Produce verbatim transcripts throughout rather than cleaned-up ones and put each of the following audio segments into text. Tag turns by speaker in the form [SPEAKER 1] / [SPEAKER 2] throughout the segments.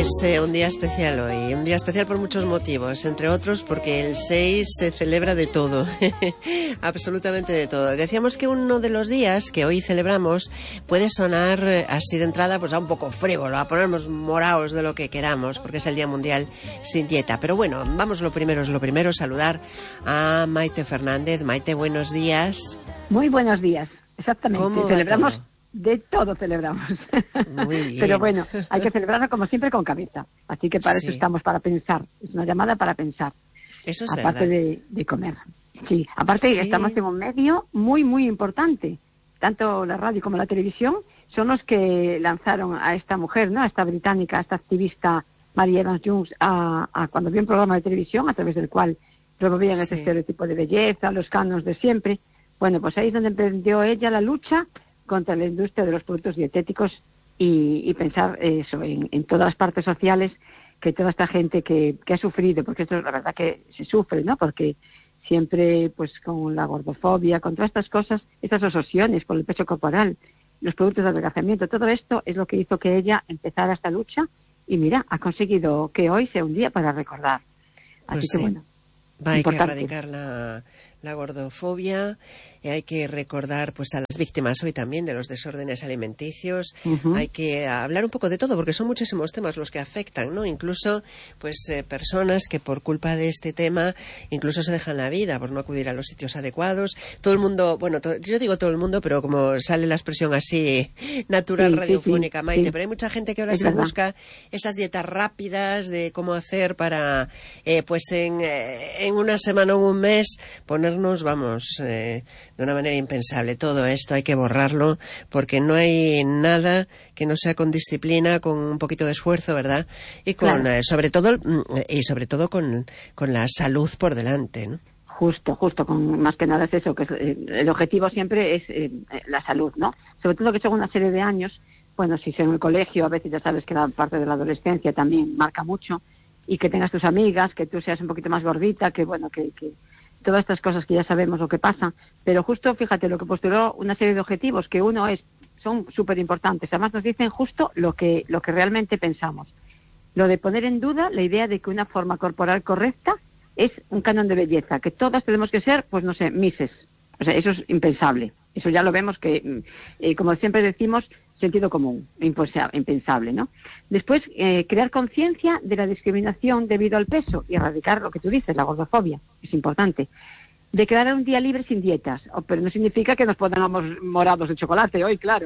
[SPEAKER 1] Es eh, un día especial hoy, un día especial por muchos motivos, entre otros porque el seis se celebra de todo, absolutamente de todo. Decíamos que uno de los días que hoy celebramos puede sonar eh, así de entrada pues a un poco frívolo, a ponernos moraos de lo que queramos, porque es el Día Mundial sin Dieta. Pero bueno, vamos, lo primero es lo primero, saludar a Maite Fernández. Maite, buenos días.
[SPEAKER 2] Muy buenos días, exactamente.
[SPEAKER 1] ¿Cómo
[SPEAKER 2] Celebramos...
[SPEAKER 1] va todo?
[SPEAKER 2] De todo celebramos.
[SPEAKER 1] Muy bien.
[SPEAKER 2] Pero bueno, hay que celebrarlo como siempre con cabeza. Así que para
[SPEAKER 1] Sí.
[SPEAKER 2] eso estamos, para pensar. Es una llamada para pensar.
[SPEAKER 1] Eso es
[SPEAKER 2] aparte
[SPEAKER 1] verdad.
[SPEAKER 2] de, de comer. Sí, aparte
[SPEAKER 1] Sí.
[SPEAKER 2] estamos en un medio muy, muy importante. Tanto la radio como la televisión son los que lanzaron a esta mujer, ¿no? A esta británica, a esta activista Mary Evans Jones, a, a cuando vio un programa de televisión a través del cual promovían
[SPEAKER 1] Sí.
[SPEAKER 2] ese estereotipo de belleza, los cánones de siempre. Bueno, pues ahí es donde emprendió ella la lucha contra la industria de los productos dietéticos y, y pensar eso en, en todas las partes sociales, que toda esta gente que, que ha sufrido, porque esto es la verdad que se sufre, ¿no? Porque siempre, pues con la gordofobia, con todas estas cosas, estas obsesiones por el peso corporal, los productos de adelgazamiento, todo esto es lo que hizo que ella empezara esta lucha y mira, ha conseguido que hoy sea un día para recordar. Así
[SPEAKER 1] Pues
[SPEAKER 2] que
[SPEAKER 1] sí.
[SPEAKER 2] bueno,
[SPEAKER 1] Va, hay
[SPEAKER 2] importante.
[SPEAKER 1] que erradicar la, la gordofobia, y hay que recordar pues a las víctimas hoy también de los desórdenes alimenticios.
[SPEAKER 2] Uh-huh.
[SPEAKER 1] Hay que hablar un poco de todo, porque son muchísimos temas los que afectan, ¿no? Incluso pues eh, personas que por culpa de este tema incluso se dejan la vida por no acudir a los sitios adecuados. Todo el mundo, bueno, to- yo digo todo el mundo, pero como sale la expresión así natural,
[SPEAKER 2] Sí, sí,
[SPEAKER 1] radiofónica,
[SPEAKER 2] sí,
[SPEAKER 1] Maite,
[SPEAKER 2] sí.
[SPEAKER 1] pero hay mucha gente que ahora
[SPEAKER 2] Es
[SPEAKER 1] se
[SPEAKER 2] verdad.
[SPEAKER 1] busca esas dietas rápidas de cómo hacer para, eh, pues en, eh, en una semana o un mes ponernos, vamos, eh, de una manera impensable. Todo esto hay que borrarlo, porque no hay nada que no sea con disciplina, con un poquito de esfuerzo, ¿verdad? Y con,
[SPEAKER 2] Claro.
[SPEAKER 1] eh, sobre todo, mm, y sobre todo con, con la salud por delante, ¿no?
[SPEAKER 2] Justo, justo, con más que nada es eso, que es, eh, el objetivo siempre es eh, la salud, ¿no? Sobre todo que son una serie de años, bueno, si es en el colegio, a veces ya sabes que la parte de la adolescencia también marca mucho, y que tengas tus amigas, que tú seas un poquito más gordita, que bueno, que, que todas estas cosas que ya sabemos lo que pasa, pero justo, fíjate, lo que postuló una serie de objetivos, que uno es, son súper importantes, además nos dicen justo lo que, lo que realmente pensamos. Lo de poner en duda la idea de que una forma corporal correcta es un canon de belleza, que todas tenemos que ser, pues no sé, mises. O sea, eso es impensable. Eso ya lo vemos que, eh, como siempre decimos, sentido común, imposa- impensable, ¿no? Después, eh, crear conciencia de la discriminación debido al peso y erradicar lo que tú dices, la gordofobia, es importante. Declarar un día libre sin dietas, oh, pero no significa que nos pongamos morados de chocolate hoy, claro.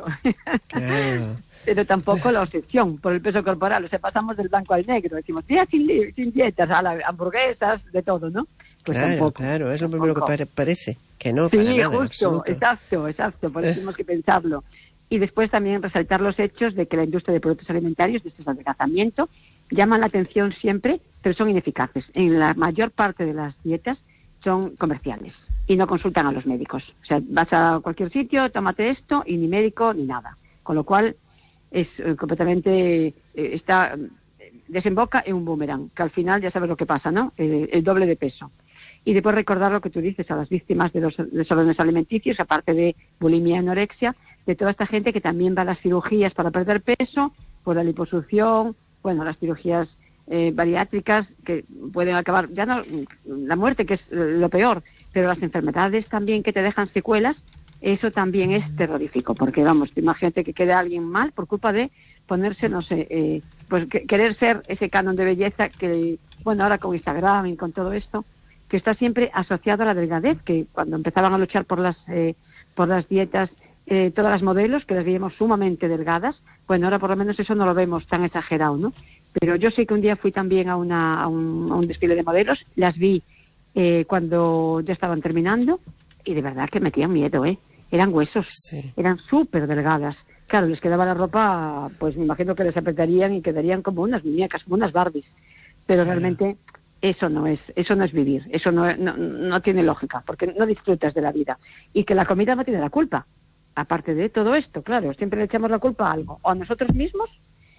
[SPEAKER 1] Claro.
[SPEAKER 2] Pero tampoco la obsesión por el peso corporal, o sea, pasamos del blanco al negro, decimos, día sin, li- sin dietas, a las hamburguesas, de todo, ¿no? Pues
[SPEAKER 1] Claro,
[SPEAKER 2] tampoco,
[SPEAKER 1] claro, es lo primero que
[SPEAKER 2] tampoco.
[SPEAKER 1] pare- parece, que no, para
[SPEAKER 2] Sí,
[SPEAKER 1] nada, en
[SPEAKER 2] justo,
[SPEAKER 1] absoluto.
[SPEAKER 2] exacto, exacto, por eso tenemos que pensarlo. Y después también resaltar los hechos de que la industria de productos alimentarios, de este adelgazamiento, llaman la atención siempre, pero son ineficaces. En la mayor parte de las dietas son comerciales y no consultan a los médicos. O sea, vas a cualquier sitio, tómate esto y ni médico ni nada. Con lo cual es eh, completamente, eh, está, eh, desemboca en un boomerang, que al final ya sabes lo que pasa, ¿no? Eh, el doble de peso. Y después recordar lo que tú dices a las víctimas de los desórdenes alimenticios, aparte de bulimia y anorexia, de toda esta gente que también va a las cirugías para perder peso, por la liposucción, bueno, las cirugías eh, bariátricas que pueden acabar, ya no la muerte, que es eh, lo peor, pero las enfermedades también que te dejan secuelas, eso también es terrorífico, porque vamos, imagínate que quede alguien mal por culpa de ponerse, no sé, eh, pues que, querer ser ese canon de belleza que, bueno, ahora con Instagram y con todo esto, que está siempre asociado a la delgadez, que cuando empezaban a luchar por las eh, por las dietas, eh, todas las modelos, que las veíamos sumamente delgadas, bueno, ahora por lo menos eso no lo vemos tan exagerado, ¿no? Pero yo sé que un día fui también a, una, a, un, a un desfile de modelos, las vi eh, cuando ya estaban terminando, y de verdad que metían miedo, ¿eh? Eran huesos,
[SPEAKER 1] Sí.
[SPEAKER 2] eran súper delgadas. Claro, les quedaba la ropa, pues me imagino que les apretarían y quedarían como unas muñecas, como unas Barbies. Pero
[SPEAKER 1] Claro.
[SPEAKER 2] realmente eso no es, eso no es vivir, eso no, no, no tiene lógica, porque no disfrutas de la vida. Y que la comida no tiene la culpa. Aparte de todo esto, claro, siempre le echamos la culpa a algo, o a nosotros mismos,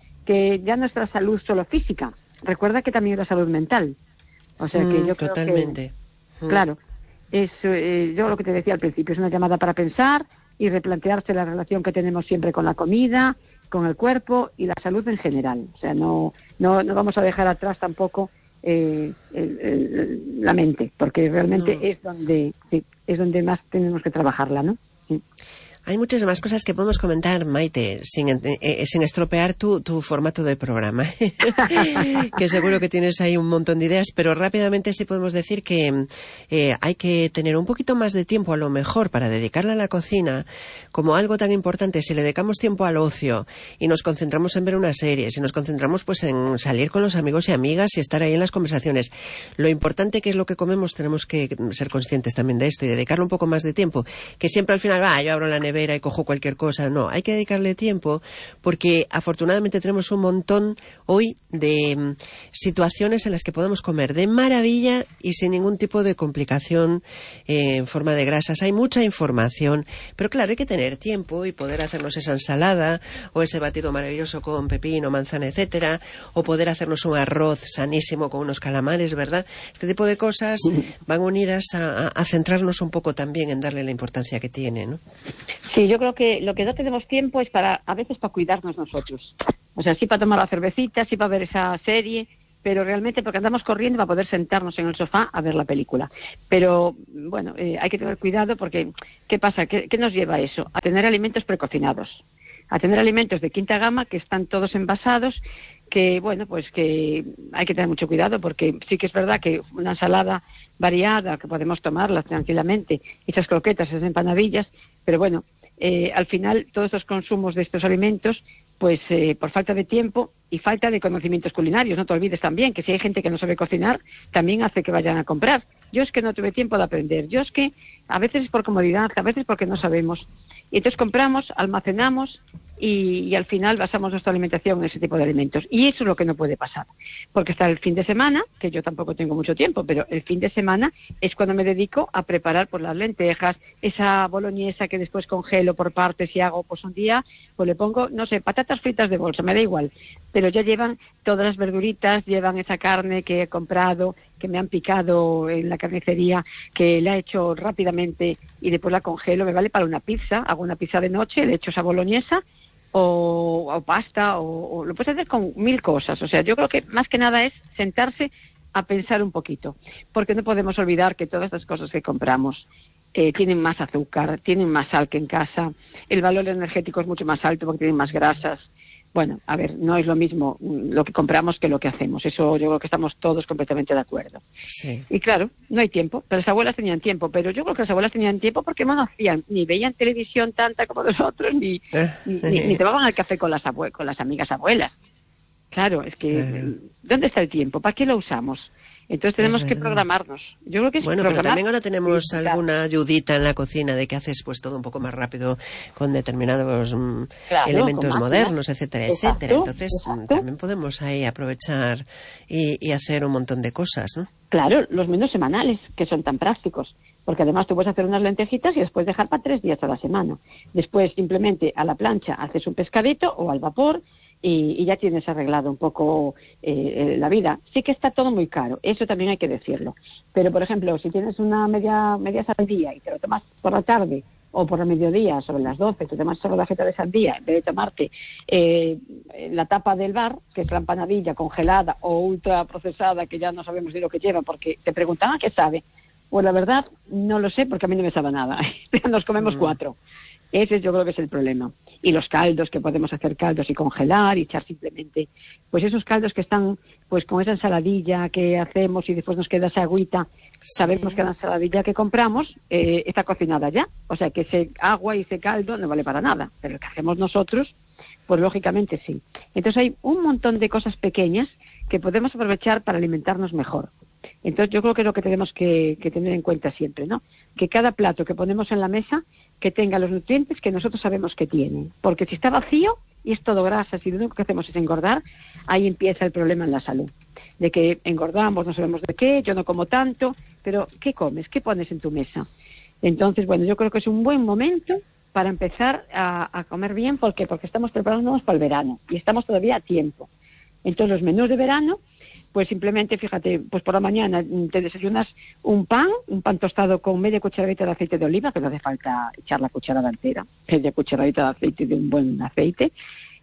[SPEAKER 2] que ya nuestra salud solo física. Recuerda que también la salud mental. O sea que
[SPEAKER 1] Mm,
[SPEAKER 2] yo creo
[SPEAKER 1] totalmente.
[SPEAKER 2] que,
[SPEAKER 1] Mm.
[SPEAKER 2] claro, es, eh, yo lo que te decía al principio, es una llamada para pensar y replantearse la relación que tenemos siempre con la comida, con el cuerpo y la salud en general. O sea, no, no, no vamos a dejar atrás tampoco eh, el, el, la mente, porque realmente no. es donde sí, es donde más tenemos que trabajarla, ¿no? Sí.
[SPEAKER 1] Hay muchas más cosas que podemos comentar, Maite, sin, eh, sin estropear tu, tu formato de programa, que seguro que tienes ahí un montón de ideas, pero rápidamente sí podemos decir que eh, hay que tener un poquito más de tiempo a lo mejor para dedicarle a la cocina como algo tan importante. Si le dedicamos tiempo al ocio y nos concentramos en ver una serie, si nos concentramos pues en salir con los amigos y amigas y estar ahí en las conversaciones, lo importante que es lo que comemos, tenemos que ser conscientes también de esto y dedicarle un poco más de tiempo, que siempre al final, va, yo abro la nevera y cojo cualquier cosa. No, hay que dedicarle tiempo porque afortunadamente tenemos un montón hoy de um, situaciones en las que podemos comer de maravilla y sin ningún tipo de complicación eh, en forma de grasas. Hay mucha información, pero claro, hay que tener tiempo y poder hacernos esa ensalada o ese batido maravilloso con pepino, manzana, etcétera, o poder hacernos un arroz sanísimo con unos calamares, ¿verdad? Este tipo de cosas van unidas a, a, a centrarnos un poco también en darle la importancia que tiene, ¿no?
[SPEAKER 2] Sí, yo creo que lo que no tenemos tiempo es para, a veces para cuidarnos nosotros. O sea, sí para tomar la cervecita, sí para ver esa serie, pero realmente porque andamos corriendo para poder sentarnos en el sofá a ver la película. Pero, bueno, eh, hay que tener cuidado porque, ¿qué pasa? ¿Qué, qué nos lleva a eso? A tener alimentos precocinados, a tener alimentos de quinta gama que están todos envasados, que, bueno, pues que hay que tener mucho cuidado porque sí que es verdad que una ensalada variada, que podemos tomarlas tranquilamente, esas croquetas, esas empanadillas, pero bueno, Eh, al final todos estos consumos de estos alimentos, pues eh, por falta de tiempo y falta de conocimientos culinarios. No te olvides también que si hay gente que no sabe cocinar, también hace que vayan a comprar. Yo es que no tuve tiempo de aprender, yo es que a veces es por comodidad, a veces porque no sabemos. Y entonces compramos, almacenamos y, y al final basamos nuestra alimentación en ese tipo de alimentos. Y eso es lo que no puede pasar. Porque está el fin de semana, que yo tampoco tengo mucho tiempo, pero el fin de semana es cuando me dedico a preparar pues las lentejas, esa boloñesa que después congelo por partes y hago pues un día, pues le pongo, no sé, patatas fritas de bolsa, me da igual. Pero ya llevan todas las verduritas, llevan esa carne que he comprado, que me han picado en la carnicería, que la he hecho rápidamente y después la congelo, me vale para una pizza, hago una pizza de noche, le echo esa boloñesa o, o pasta, o, o lo puedes hacer con mil cosas. O sea, yo creo que más que nada es sentarse a pensar un poquito, porque no podemos olvidar que todas estas cosas que compramos eh, tienen más azúcar, tienen más sal que en casa, el valor energético es mucho más alto porque tienen más grasas. Bueno, a ver, no es lo mismo lo que compramos que lo que hacemos. Eso yo creo que estamos todos completamente de acuerdo.
[SPEAKER 1] Sí.
[SPEAKER 2] Y claro, no hay tiempo. Pero las abuelas tenían tiempo, pero yo creo que las abuelas tenían tiempo porque no hacían, ni veían televisión tanta como nosotros, ni, ni, ni, ni tomaban el café con las, abue- con las amigas abuelas. Claro, es que, claro. ¿Dónde está el tiempo? ¿Para qué lo usamos? Entonces tenemos que programarnos. Yo creo que es
[SPEAKER 1] bueno,
[SPEAKER 2] programar.
[SPEAKER 1] pero también ahora tenemos alguna ayudita en la cocina de que haces pues todo un poco más rápido con determinados mm, claro, elementos modernos, etcétera, exacto, etcétera. Entonces exacto. También podemos ahí aprovechar y, y hacer un montón de cosas, ¿no?
[SPEAKER 2] Claro, los menús semanales, que son tan prácticos. Porque además tú puedes hacer unas lentejitas y después dejar para tres días a la semana. Después simplemente a la plancha haces un pescadito o al vapor. Y, y ya tienes arreglado un poco eh, la vida. Sí que está todo muy caro, eso también hay que decirlo. Pero, por ejemplo, si tienes una media media sandía y te lo tomas por la tarde o por el mediodía, sobre las doce, te tomas solo la feta de sandía, en vez de tomarte eh, la tapa del bar, que es la empanadilla congelada o ultra procesada, que ya no sabemos ni lo que lleva, porque te preguntaban qué sabe. Pues la verdad, no lo sé, porque a mí no me sabe nada. Nos comemos mm. cuatro. Ese yo creo que es el problema. Y los caldos, que podemos hacer caldos y congelar y echar simplemente, pues esos caldos que están pues con esa ensaladilla que hacemos y después nos queda esa agüita, sí. Sabemos que la ensaladilla que compramos eh, está cocinada ya, o sea que ese agua y ese caldo no vale para nada, pero el que hacemos nosotros, pues lógicamente sí. Entonces hay un montón de cosas pequeñas que podemos aprovechar para alimentarnos mejor. Entonces yo creo que es lo que tenemos que, que tener en cuenta siempre, ¿no? Que cada plato que ponemos en la mesa que tenga los nutrientes que nosotros sabemos que tiene. Porque si está vacío y es todo grasa, si lo único que hacemos es engordar, ahí empieza el problema en la salud. De que engordamos, no sabemos de qué, yo no como tanto, pero ¿qué comes? ¿Qué pones en tu mesa? Entonces, bueno, yo creo que es un buen momento para empezar a, a comer bien. ¿Por qué? Porque estamos preparándonos para el verano y estamos todavía a tiempo. Entonces, los menús de verano, pues simplemente, fíjate, pues por la mañana te desayunas un pan, un pan tostado con media cucharadita de aceite de oliva, que no hace falta echar la cucharada entera, media cucharadita de aceite de un buen aceite,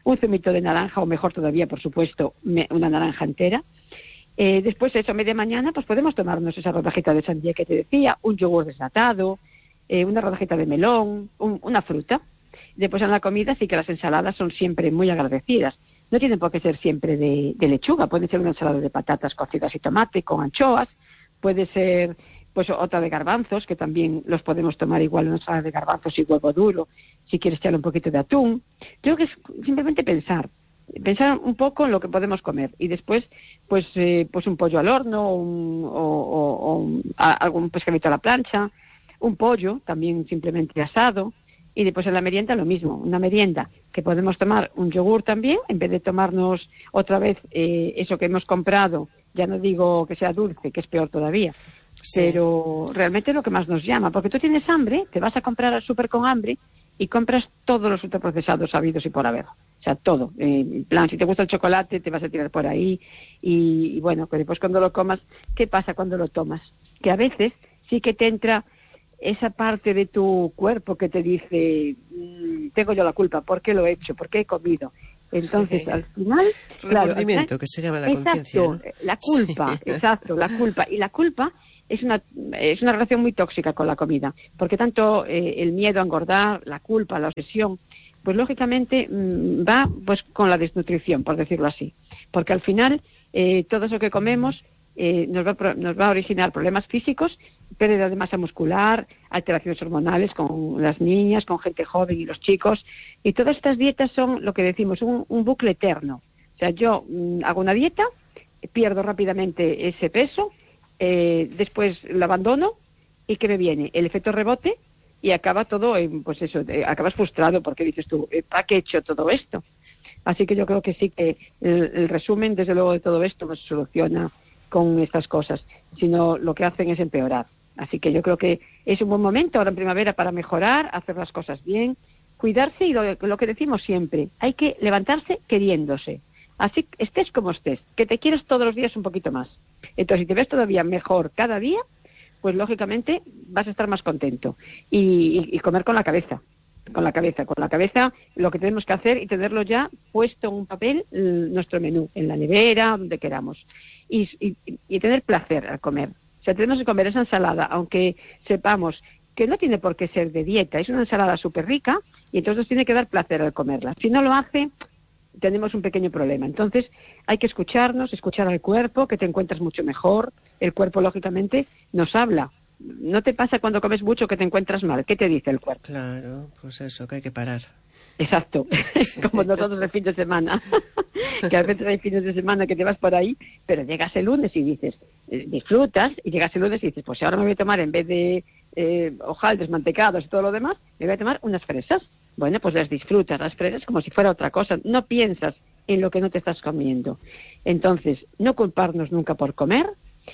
[SPEAKER 2] un zumito de naranja, o mejor todavía, por supuesto, me, una naranja entera. Eh, después, eso, a media mañana, pues podemos tomarnos esa rodajita de sandía que te decía, un yogur desnatado, eh, una rodajita de melón, un, una fruta. Después en la comida sí que las ensaladas son siempre muy agradecidas. No tienen por qué ser siempre de, de lechuga, puede ser una ensalada de patatas cocidas y tomate con anchoas, puede ser pues otra de garbanzos, que también los podemos tomar igual, una ensalada de garbanzos y huevo duro, si quieres echarle un poquito de atún. Creo que es simplemente pensar, pensar un poco en lo que podemos comer y después pues eh, pues un pollo al horno, un, o, o, o un, a, algún pescadito a la plancha, un pollo también simplemente asado. Y después en la merienda lo mismo, una merienda que podemos tomar un yogur también, en vez de tomarnos otra vez eh, eso que hemos comprado, ya no digo que sea dulce, que es peor todavía, sí. Pero realmente es lo que más nos llama, porque tú tienes hambre, te vas a comprar al súper con hambre y compras todos los ultraprocesados habidos y por haber. O sea, todo. Eh, en plan, si te gusta el chocolate, te vas a tirar por ahí. Y, y bueno, pero después cuando lo comas, ¿qué pasa cuando lo tomas? Que a veces sí que te entra esa parte de tu cuerpo que te dice, mmm, tengo yo la culpa, ¿por qué lo he hecho? ¿Por qué he comido? Entonces, al final...
[SPEAKER 1] Remordimiento,
[SPEAKER 2] claro,
[SPEAKER 1] que se llama la
[SPEAKER 2] exacto,
[SPEAKER 1] conciencia, ¿no?
[SPEAKER 2] La culpa, sí. Exacto, la culpa. Y la culpa es una, es una relación muy tóxica con la comida, porque tanto eh, el miedo a engordar, la culpa, la obsesión, pues lógicamente mmm, va pues con la desnutrición, por decirlo así. Porque al final, eh, todo eso que comemos eh, nos, va, nos va a originar problemas físicos, pérdida de masa muscular, alteraciones hormonales con las niñas, con gente joven y los chicos. Y todas estas dietas son lo que decimos, un, un bucle eterno. O sea, yo mmm, hago una dieta, pierdo rápidamente ese peso, eh, después lo abandono, y ¿qué me viene? El efecto rebote, y acaba todo, en, pues eso, eh, acabas frustrado porque dices tú, ¿para qué he hecho todo esto? Así que yo creo que sí que el, el resumen, desde luego, de todo esto no se soluciona con estas cosas, sino lo que hacen es empeorar. Así que yo creo que es un buen momento ahora en primavera para mejorar, hacer las cosas bien, cuidarse y lo, lo que decimos siempre, hay que levantarse queriéndose. Así estés como estés, que te quieras todos los días un poquito más. Entonces, si te ves todavía mejor cada día, pues lógicamente vas a estar más contento. Y, y, y comer con la cabeza, con la cabeza, con la cabeza lo que tenemos que hacer y tenerlo ya puesto en un papel, nuestro menú, en la nevera, donde queramos. Y, y, y tener placer al comer. O sea, tenemos que comer esa ensalada, aunque sepamos que no tiene por qué ser de dieta, es una ensalada súper rica y entonces nos tiene que dar placer al comerla. Si no lo hace, tenemos un pequeño problema. Entonces hay que escucharnos, escuchar al cuerpo, que te encuentras mucho mejor. El cuerpo, lógicamente, nos habla. ¿No te pasa cuando comes mucho que te encuentras mal? ¿Qué te dice el cuerpo?
[SPEAKER 1] Claro, pues eso, que hay que parar.
[SPEAKER 2] Exacto, como nosotros el fin de semana, que a veces hay fines de semana que te vas por ahí, pero llegas el lunes y dices, eh, disfrutas, y llegas el lunes y dices, pues ahora me voy a tomar, en vez de eh, hojaldres, mantecados y todo lo demás, me voy a tomar unas fresas. Bueno, pues las disfrutas, las fresas, como si fuera otra cosa, no piensas en lo que no te estás comiendo. Entonces, no culparnos nunca por comer,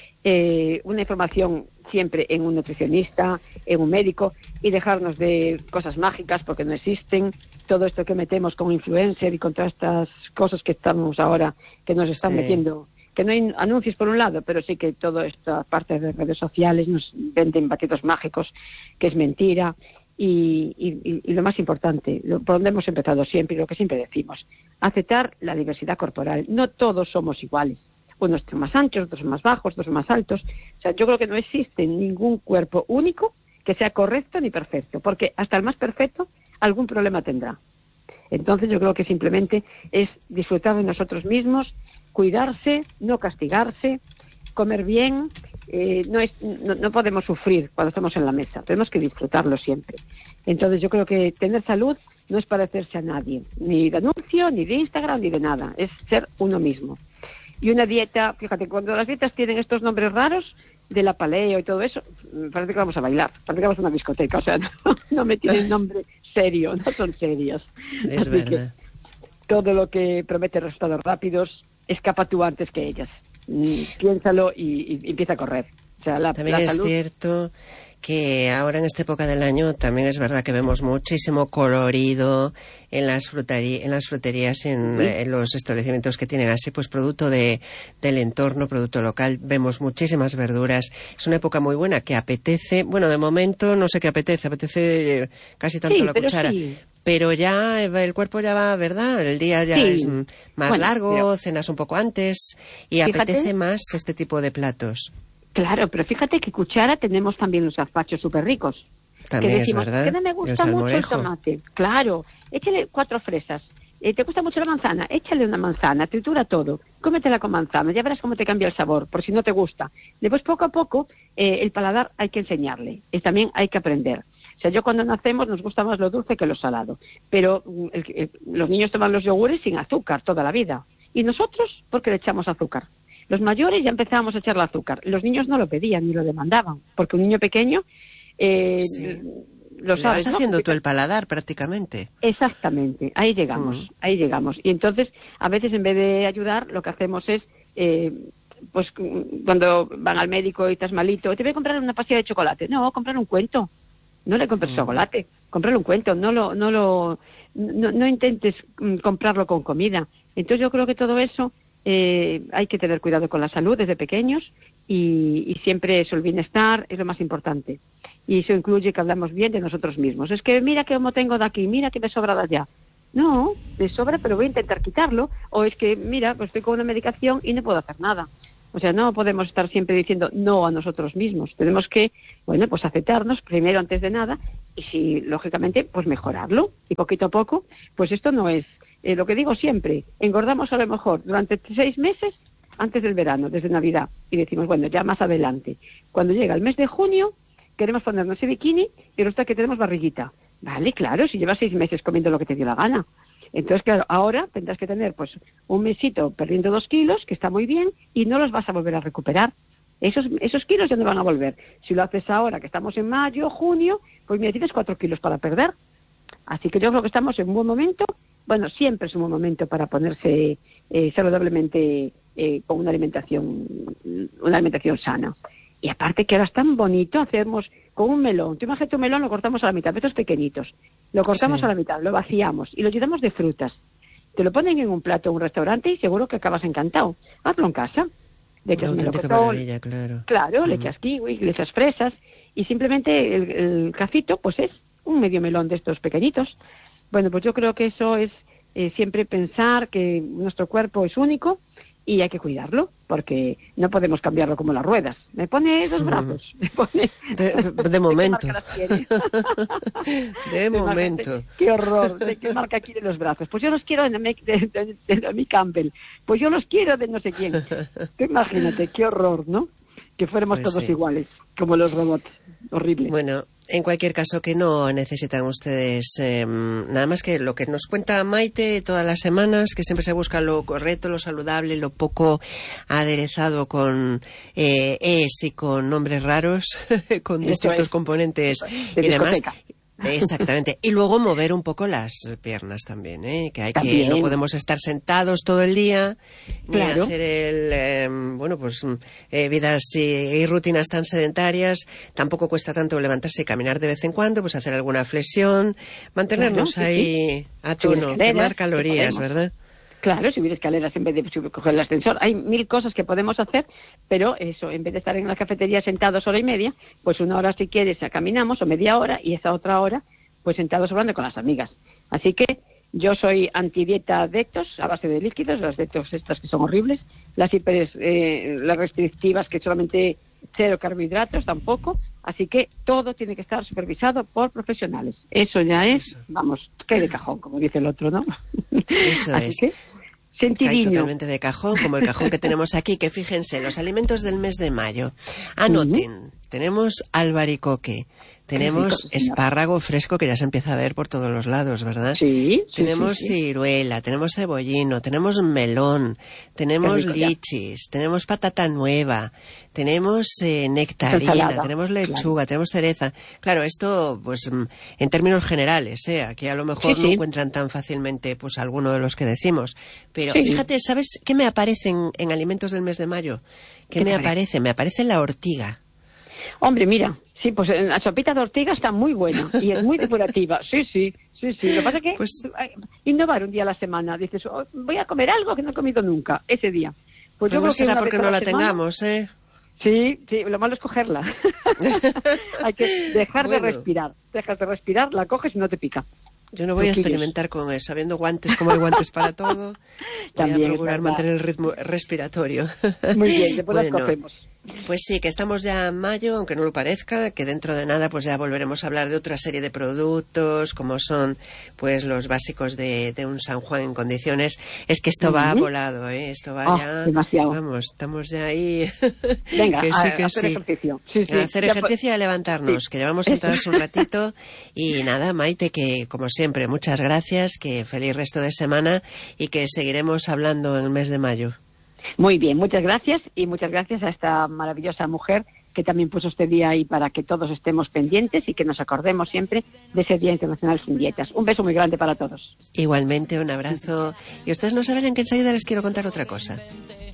[SPEAKER 2] eh, una información siempre en un nutricionista, en un médico, y dejarnos de cosas mágicas porque no existen. Todo esto que metemos con influencer y con todas estas cosas que estamos ahora, que nos están sí. metiendo, que no hay anuncios por un lado, pero sí que toda esta parte de redes sociales nos venden batidos mágicos, que es mentira. Y, y, y lo más importante, lo, por donde hemos empezado siempre, y lo que siempre decimos, aceptar la diversidad corporal. No todos somos iguales. Unos son más anchos, otros son más bajos, otros son más altos. O sea, yo creo que no existe ningún cuerpo único que sea correcto ni perfecto, porque hasta el más perfecto algún problema tendrá. Entonces yo creo que simplemente es disfrutar de nosotros mismos, cuidarse, no castigarse, comer bien. Eh, no, es, no, no podemos sufrir cuando estamos en la mesa, tenemos que disfrutarlo siempre. Entonces yo creo que tener salud no es parecerse a nadie, ni de anuncio, ni de Instagram, ni de nada, es ser uno mismo. Y una dieta, fíjate, cuando las dietas tienen estos nombres raros, de la paleo y todo eso, parece que vamos a bailar, parece que vamos a una discoteca, o sea, no, no me tienen nombre serio, no son serias.
[SPEAKER 1] Es
[SPEAKER 2] Así
[SPEAKER 1] verdad.
[SPEAKER 2] Que todo lo que promete resultados rápidos, escapa tú antes que ellas. Piénsalo y, y empieza a correr. O sea, la,
[SPEAKER 1] también
[SPEAKER 2] la
[SPEAKER 1] es
[SPEAKER 2] salud...
[SPEAKER 1] cierto que ahora en esta época del año también es verdad que vemos muchísimo colorido en las fruterías, en las fruterías, en, ¿sí? en los establecimientos que tienen así, pues producto de, del entorno, producto local. Vemos muchísimas verduras. Es una época muy buena que apetece. Bueno, de momento no sé qué apetece, apetece casi tanto
[SPEAKER 2] sí,
[SPEAKER 1] la
[SPEAKER 2] pero
[SPEAKER 1] cuchara.
[SPEAKER 2] Sí.
[SPEAKER 1] pero ya el cuerpo ya va, ¿verdad? El día ya sí. es más bueno, largo, pero... cenas un poco antes y fíjate, apetece más este tipo de platos.
[SPEAKER 2] Claro, pero fíjate que cuchara tenemos también los gazpachos súper ricos.
[SPEAKER 1] También
[SPEAKER 2] que decimos,
[SPEAKER 1] es verdad.
[SPEAKER 2] Que no me gusta
[SPEAKER 1] el
[SPEAKER 2] mucho el tomate. Claro, échale cuatro fresas. Eh, ¿Te gusta mucho la manzana? Échale una manzana, tritura todo, cómetela con manzana, ya verás cómo te cambia el sabor, por si no te gusta. Después, poco a poco, eh, el paladar hay que enseñarle, y también hay que aprender. O sea, yo cuando nacemos nos gusta más lo dulce que lo salado, pero el, el, los niños toman los yogures sin azúcar toda la vida. ¿Y nosotros? ¿Por qué le echamos azúcar? Los mayores ya empezábamos a echarle azúcar, los niños no lo pedían ni lo demandaban, porque un niño pequeño... Eh,
[SPEAKER 1] sí.
[SPEAKER 2] Lo
[SPEAKER 1] Le
[SPEAKER 2] sabes,
[SPEAKER 1] vas
[SPEAKER 2] ¿no?
[SPEAKER 1] haciendo
[SPEAKER 2] Porque...
[SPEAKER 1] tú el paladar prácticamente.
[SPEAKER 2] Exactamente, ahí llegamos, mm. ahí llegamos. Y entonces, a veces en vez de ayudar, lo que hacemos es, eh, pues cuando van al médico y estás malito, te voy a comprar una pastilla de chocolate. No, comprar un cuento. No le compres mm. chocolate, comprarle un cuento. No lo, no lo, no, no intentes comprarlo con comida. Entonces yo creo que todo eso eh, hay que tener cuidado con la salud desde pequeños y, y siempre eso, el bienestar es lo más importante. Y eso incluye que hablamos bien de nosotros mismos. Es que mira que como tengo de aquí, mira que me sobra de allá. No, me sobra, pero voy a intentar quitarlo. O es que, mira, pues estoy con una medicación y no puedo hacer nada. O sea, no podemos estar siempre diciendo no a nosotros mismos. Tenemos que, bueno, pues aceptarnos primero antes de nada y si, lógicamente, pues mejorarlo. Y poquito a poco, pues esto no es, eh, lo que digo siempre, engordamos a lo mejor durante seis meses antes del verano, desde Navidad. Y decimos, bueno, ya más adelante. Cuando llega el mes de junio, queremos ponernos ese bikini y resulta que tenemos barriguita. Vale, claro, si llevas seis meses comiendo lo que te dio la gana. Entonces, claro, ahora tendrás que tener pues un mesito perdiendo dos kilos, que está muy bien, y no los vas a volver a recuperar. Esos, esos kilos ya no van a volver. Si lo haces ahora, que estamos en mayo, junio, pues mira, tienes cuatro kilos para perder. Así que yo creo que estamos en un buen momento. Bueno, siempre es un buen momento para ponerse eh, saludablemente eh, con una alimentación, una alimentación sana. Y aparte que ahora es tan bonito, hacemos con un melón. Tú imagínate un melón, lo cortamos a la mitad, estos pequeñitos. Lo cortamos sí. a la mitad, lo vaciamos y lo llenamos de frutas. Te lo ponen en un plato en un restaurante y seguro que acabas encantado. Hazlo en casa. Le echas melocotón,
[SPEAKER 1] claro,
[SPEAKER 2] claro uh-huh. le echas kiwi, le echas fresas y simplemente el, el cacito pues es un medio melón de estos pequeñitos. Bueno, pues yo creo que eso es eh, siempre pensar que nuestro cuerpo es único y hay que cuidarlo, porque no podemos cambiarlo como las ruedas. Me pone dos brazos. Me pone...
[SPEAKER 1] De, de momento. de momento.
[SPEAKER 2] Marca, qué horror. ¿De qué marca quiere los brazos? Pues yo los quiero de, de, de, de, de mi Campbell. Pues yo los quiero de no sé quién. Tú imagínate, qué horror, ¿no? Que fuéramos pues todos sí. iguales, como los robots. Horrible.
[SPEAKER 1] Bueno, en cualquier caso, que no necesitan ustedes eh, nada más que lo que nos cuenta Maite todas las semanas, que siempre se busca lo correcto, lo saludable, lo poco aderezado con eh, es y con nombres raros, con Eso distintos es. componentes de y discoteca. demás. Exactamente. Y luego mover un poco las piernas también, ¿eh? Que hay también. que no podemos estar sentados todo el día ni claro. hacer el eh, bueno pues eh, vidas y, y rutinas tan sedentarias. Tampoco cuesta tanto levantarse y caminar de vez en cuando, pues hacer alguna flexión, mantenernos claro, ahí sí. a tono, quemar calorías, ¿verdad?
[SPEAKER 2] Claro, subir escaleras en vez de coger el ascensor. Hay mil cosas que podemos hacer, pero eso, en vez de estar en la cafetería sentados hora y media, pues una hora si quieres caminamos, o media hora, y esa otra hora, pues sentados hablando con las amigas. Así que yo soy antidieta detox, a base de líquidos, las detox estas que son horribles, las hiper, eh, las restrictivas que solamente cero carbohidratos tampoco, así que todo tiene que estar supervisado por profesionales. Eso ya es, Eso. vamos, que de cajón, como dice el otro, ¿no?
[SPEAKER 1] Eso así
[SPEAKER 2] es. Que, sentidiño.
[SPEAKER 1] Cae totalmente de cajón, como el cajón que tenemos aquí, que fíjense, los alimentos del mes de mayo. Anoten, sí. tenemos albaricoque, tenemos rico, espárrago fresco que ya se empieza a ver por todos los lados, ¿verdad?
[SPEAKER 2] Sí.
[SPEAKER 1] Tenemos
[SPEAKER 2] sí, sí,
[SPEAKER 1] ciruela, sí. tenemos cebollino, tenemos melón, tenemos rico, lichis, ya. tenemos patata nueva, tenemos eh, nectarina, Ensalada, tenemos lechuga, claro. tenemos cereza. Claro, esto, pues, en términos generales, ¿eh? Aquí a lo mejor sí, no sí. encuentran tan fácilmente, pues, alguno de los que decimos. Pero sí. fíjate, ¿sabes qué me aparece en, en alimentos del mes de mayo? ¿Qué, ¿Qué me aparece? aparece? Me aparece la ortiga.
[SPEAKER 2] Hombre, mira, sí, pues la sopita de ortiga está muy buena y es muy depurativa. Sí, sí, sí, sí. Lo que pasa es que pues, innovar un día a la semana. Dices, oh, voy a comer algo que no he comido nunca ese día. Pues yo creo que
[SPEAKER 1] será porque no la
[SPEAKER 2] semana,
[SPEAKER 1] tengamos, ¿eh?
[SPEAKER 2] Sí, sí, lo malo es cogerla. Hay que dejar bueno. de respirar. Dejas de respirar, la coges y no te pica.
[SPEAKER 1] Yo no voy a experimentar con eso. Habiendo guantes como hay guantes para todo, voy También, a procurar mantener el ritmo respiratorio.
[SPEAKER 2] Muy bien, después bueno, las cogemos.
[SPEAKER 1] Pues sí, que estamos ya en mayo, aunque no lo parezca, que dentro de nada pues ya volveremos a hablar de otra serie de productos, como son pues los básicos de, de un San Juan en condiciones. Es que esto va uh-huh. volado, ¿eh? Esto va oh, ya...
[SPEAKER 2] demasiado.
[SPEAKER 1] Vamos, estamos ya ahí...
[SPEAKER 2] Venga,
[SPEAKER 1] que
[SPEAKER 2] a,
[SPEAKER 1] sí, que
[SPEAKER 2] a hacer
[SPEAKER 1] sí.
[SPEAKER 2] ejercicio. Sí, sí.
[SPEAKER 1] A hacer
[SPEAKER 2] ya
[SPEAKER 1] ejercicio y a levantarnos, sí. que llevamos sentadas un ratito. Y nada, Maite, que como siempre, muchas gracias, que feliz resto de semana y que seguiremos hablando en el mes de mayo.
[SPEAKER 2] Muy bien, muchas gracias y muchas gracias a esta maravillosa mujer que también puso este día ahí para que todos estemos pendientes y que nos acordemos siempre de ese Día Internacional Sin Dietas. Un beso muy grande para todos.
[SPEAKER 1] Igualmente, un abrazo. Y ustedes no saben en que enseguida les quiero contar otra cosa.